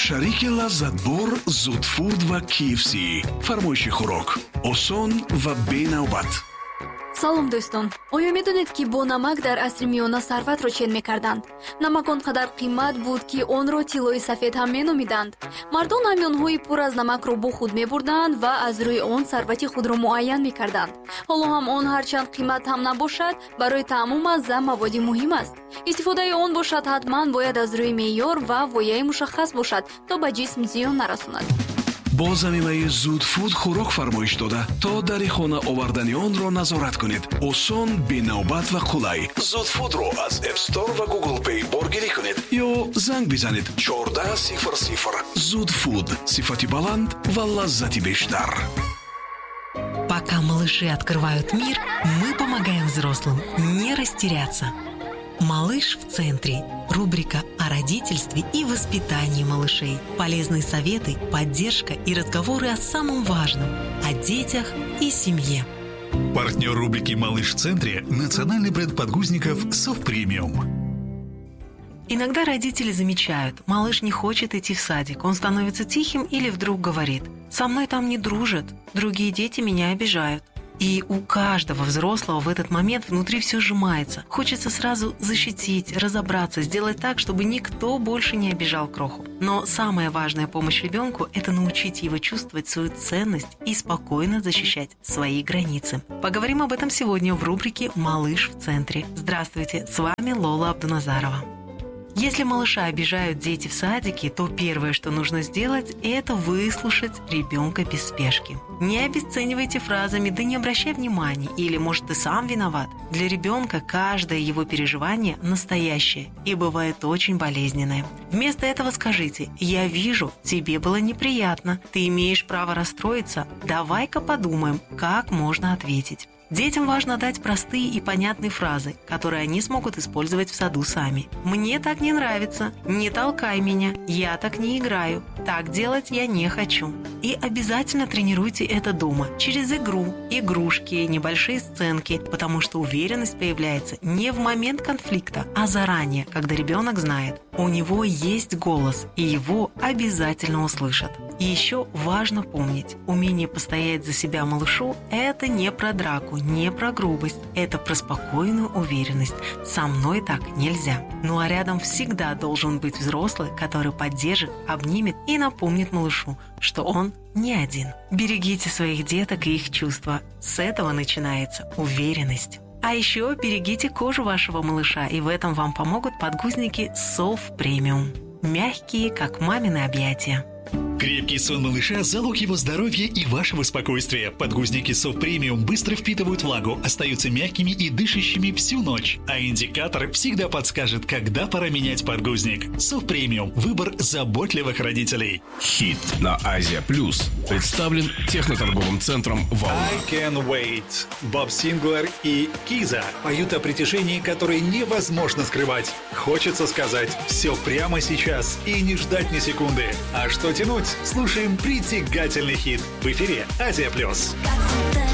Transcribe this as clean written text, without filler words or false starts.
шарики лаззатбор Зудфуд ва KFC. фармоиши хӯрок осон ва бенавбат. салом дӯстон, оё медонед ки бо намак дар асри миёна сарватро чен мекарданд? намак он қадар қимат буд ки онро тиллои сафед ҳам меномиданд. мардон ҳамёнҳои пур аз намакро бо худ мебурданд ва аз рӯи он сарвати худро муайян мекарданд. ҳоло ҳам он ҳарчанд қимат ҳам набошад, барои таъму мазза маводи муҳим аст. истифодаи он бошад ҳатман бояд аз рӯи меъёр ва вояи мушаххас бошад, то ба ҷисм зиён нарасонад. бо замимаи Зудфуд хӯрок фармоиш дода, то дари хона овардани онро назорат кунед. осон, бенавбат ва қулай. Зудфудро аз App Store ва Google Play боргирӣ кунед ё занг бизанед 1400. Зудфуд, сифати баланд ва лаззати бештар. Пока малыши открывают мир, мы помогаем взрослым не растеряться. «Малыш в центре» – рубрика о родительстве и воспитании малышей. Полезные советы, поддержка и разговоры о самом важном – о детях и семье. Партнер рубрики «Малыш в центре» – национальный бренд подгузников «Софт Премиум». Иногда родители замечают, малыш не хочет идти в садик, он становится тихим или вдруг говорит: «Со мной там не дружат, другие дети меня обижают». И у каждого взрослого в этот момент внутри все сжимается. Хочется сразу защитить, разобраться, сделать так, чтобы никто больше не обижал кроху. Но самая важная помощь ребенку – это научить его чувствовать свою ценность и спокойно защищать свои границы. Поговорим об этом сегодня в рубрике «Малыш в центре». Здравствуйте, с вами Лола Абдуназарова. Если малыша обижают дети в садике, то первое, что нужно сделать, это выслушать ребенка без спешки. Не обесценивайте фразами «да не обращай внимания» или «может, ты сам виноват». Для ребенка каждое его переживание настоящее и бывает очень болезненное. Вместо этого скажите: «Я вижу, тебе было неприятно, ты имеешь право расстроиться, давай-ка подумаем, как можно ответить». Детям важно дать простые и понятные фразы, которые они смогут использовать в саду сами. «Мне так не нравится», «Не толкай меня», «Я так не играю», «Так делать я не хочу». И обязательно тренируйте это дома, через игру, игрушки, небольшие сценки, потому что уверенность появляется не в момент конфликта, а заранее, когда ребенок знает, у него есть голос, и его обязательно услышат. И еще важно помнить, умение постоять за себя малышу – это не про драку, не про грубость, это про спокойную уверенность. Со мной так нельзя. Ну а рядом всегда должен быть взрослый, который поддержит, обнимет и напомнит малышу, что он не один. Берегите своих деток и их чувства. С этого начинается уверенность. А еще берегите кожу вашего малыша, и в этом вам помогут подгузники Soft Premium. Мягкие, как мамины объятия. Крепкий сон малыша – залог его здоровья и вашего спокойствия. Подгузники Soft Premium быстро впитывают влагу, остаются мягкими и дышащими всю ночь. А индикатор всегда подскажет, когда пора менять подгузник. Soft Premium – выбор заботливых родителей. Хит на Азия Плюс представлен техноторговым центром «Волна». I Can Wait. Боб Синглер и Киза поют о притяжении, которое невозможно скрывать. Хочется сказать все прямо сейчас и не ждать ни секунды. А что тянуть? Слушаем притягательный хит в эфире Азия Плюс.